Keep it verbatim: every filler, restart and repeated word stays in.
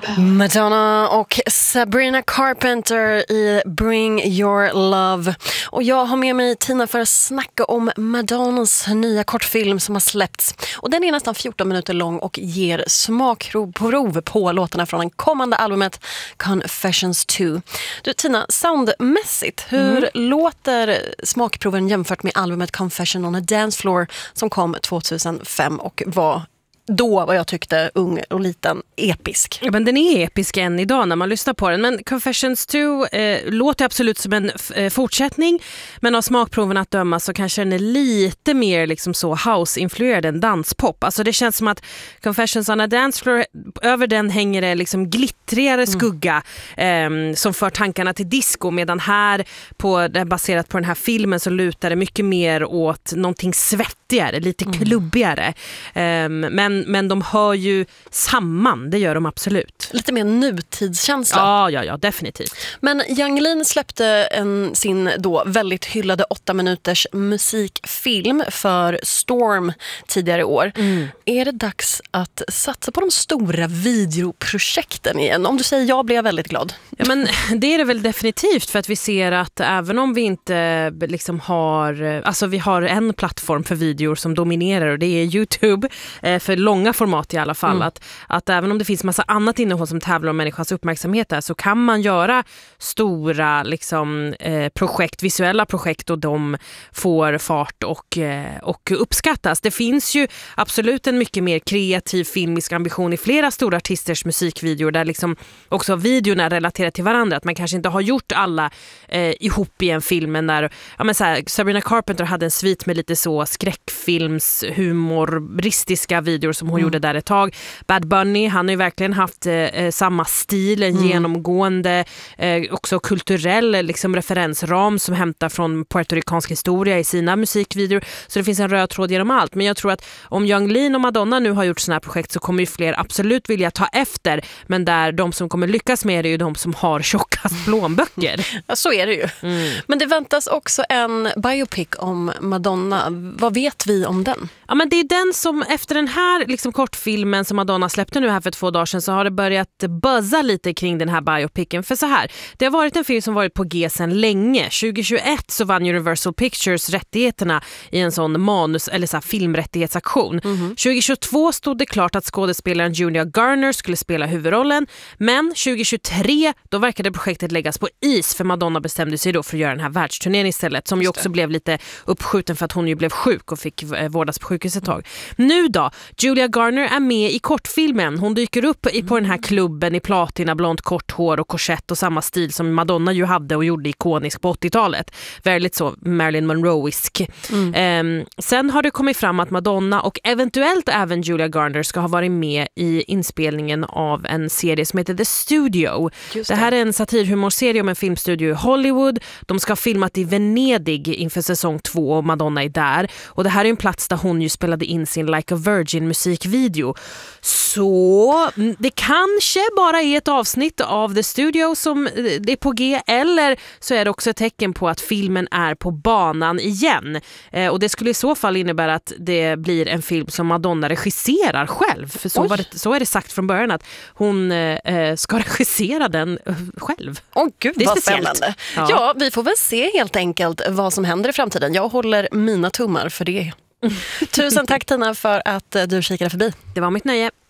Madonna och Sabrina Carpenter i Bring Your Love. Och jag har med mig Tina för att snacka om Madonnas nya kortfilm som har släppts. Och den är nästan fjorton minuter lång och ger smakprov på låtarna från den kommande albumet Confessions two. Du Tina, soundmässigt, hur mm. låter smakproven jämfört med albumet Confession on a Dance Floor som kom tjugohundrafem och var då vad jag tyckte ung och liten episk. Ja, men den är episk än idag när man lyssnar på den. Men Confessions two eh, låter absolut som en f- eh, fortsättning. Men av smakproven att döma så kanske den är lite mer liksom så house-influerad än danspop. Alltså det känns som att Confessions on a Dance Floor, över den hänger det liksom glittrigare skugga mm. eh, som för tankarna till disco. Medan här, på, baserat på den här filmen, så lutar det mycket mer åt någonting svettigare, lite mm. klubbigare. Eh, men Men de hör ju samman, det gör de absolut. Lite mer nutidskänsla. Ja, ja, ja, definitivt. Men Yung Lean släppte en, sin då väldigt hyllade åtta minuters musikfilm för Storm tidigare i år. Mm. Är det dags att satsa på de stora videoprojekten igen? Om du säger ja blir jag väldigt glad. Ja, men det är det väl definitivt, för att vi ser att även om vi inte liksom har, alltså vi har en plattform för videor som dominerar och det är YouTube, för långa format i alla fall, mm. att, att även om det finns massa annat innehåll som tävlar om människans uppmärksamhet där, så kan man göra stora liksom, eh, projekt, visuella projekt, och de får fart och, eh, och uppskattas. Det finns ju absolut en mycket mer kreativ filmisk ambition i flera stora artisters musikvideor där liksom också videorna relaterar till varandra, att man kanske inte har gjort alla eh, ihop i en film där, ja, men så här, Sabrina Carpenter hade en svit med lite så skräckfilms humoristiska videor som hon mm. gjorde där ett tag. Bad Bunny, han har ju verkligen haft eh, samma stil, en mm. genomgående eh, också kulturell liksom, referensram som hämtar från puertoricansk historia i sina musikvideor. Så det finns en röd tråd genom allt. Men jag tror att om Yung Lean och Madonna nu har gjort såna här projekt så kommer ju fler absolut vilja ta efter. Men där de som kommer lyckas med det är ju de som har tjockast plånböcker. Ja, så är det ju. Mm. Men det väntas också en biopic om Madonna. Vad vet vi om den? Ja, men det är den som efter den här liksom kortfilmen som Madonna släppte nu här för två dagar sedan, så har det börjat buzza lite kring den här biopicen. För så här, det har varit en film som varit på G sedan länge. tjugohundratjugoett så vann Universal Pictures rättigheterna i en sån manus eller så här filmrättighetsaktion. Mm-hmm. tjugohundratjugotvå stod det klart att skådespelaren Julia Garner skulle spela huvudrollen, men tjugohundratjugotre då verkade projektet läggas på is, för Madonna bestämde sig då för att göra den här världsturnén istället, som ju också blev lite uppskjuten för att hon ju blev sjuk och fick vårdas på sjukhus ett tag. Nu då, Julia Garner är med i kortfilmen. Hon dyker upp i, på den här klubben i platina, blont kort hår och korsett och samma stil som Madonna ju hade och gjorde ikonisk på åttiotalet. Väldigt så Marilyn Monroe-isk. Mm. Um, sen har det kommit fram att Madonna och eventuellt även Julia Garner ska ha varit med i inspelningen av en serie som heter The Studio. Just det. Det här är en satirhumorserie om en filmstudio i Hollywood. De ska ha filmat i Venedig inför säsong två och Madonna är där. Och det här är en plats där hon ju spelade in sin Like a Virgin musikvideo. Så det kanske bara är ett avsnitt av The Studio som det är på G, eller så är det också ett tecken på att filmen är på banan igen. Eh, och det skulle i så fall innebära att det blir en film som Madonna regisserar själv. För så, var det, så är det sagt från början att hon eh, ska regissera den själv. Åh gud, det är vad spännande. Ja. ja, vi får väl se helt enkelt vad som händer i framtiden. Jag håller mina tummar för det. Tusen tack Tina för att du kikade förbi. Det var mitt nöje.